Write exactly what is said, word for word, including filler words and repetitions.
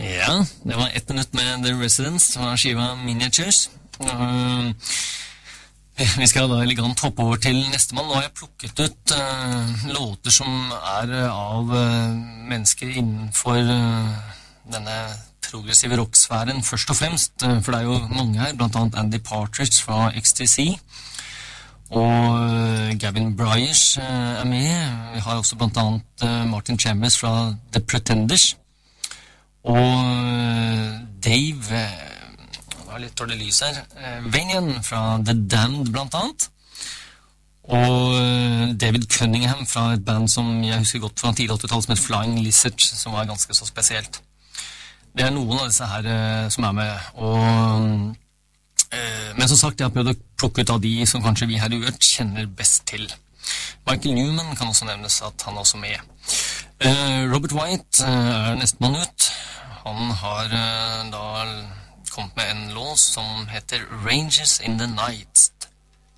Ja, det var ett minutt med The Residents, det var skiva Miniatures. Uh, vi skal da elegant hoppe over til neste mann. Nå har jeg plukket ut uh, låter som er av uh, mennesker innenfor uh, denne progressive rocksfæren først og fremst, uh, for det er jo mange her, blant annet Andy Partridge fra X T C, og uh, Gavin Bryars uh, er med. Vi har også blant annet uh, Martin Chambers fra The Pretenders, og Dave, det var litt dårlig lys her, Vanian fra The Damned blant annet, og David Cunningham fra et band som jeg husker godt fra tidlig åttitallet som het Flying Lizard, som var ganske så spesielt. Det er noen av disse her som er med, og, men som sagt, jeg har prøvd å plukke ut av de som kanskje vi her i Uhørt kjenner best til. Michael Newman kan også nevnes at han er også med. Robert White er nestemann ut. Han har uh, da kommet med en låt som heter Rangers in the Night.